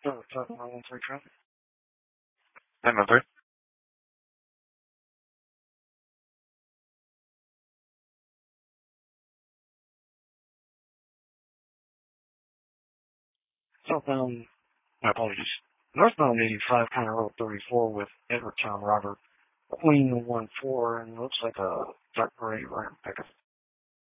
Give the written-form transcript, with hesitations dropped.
Talking about 1-3 traffic. I'm over. Southbound, my apologies. Northbound 85, County Road 34 with Edwardtown Robert, Queen 1-4, and it looks like a dark gray Ram pickup.